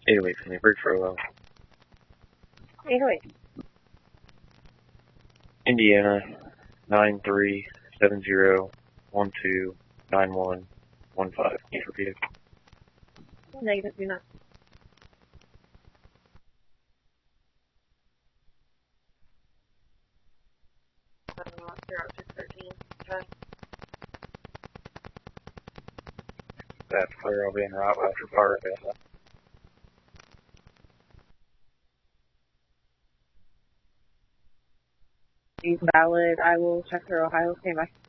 808 for me, bridge for low. 808. Indiana, 9370129115. Need repeated. Negative, do not. That's clear. I'll be en route after fire event. These valid. I will check through Ohio. Stand by.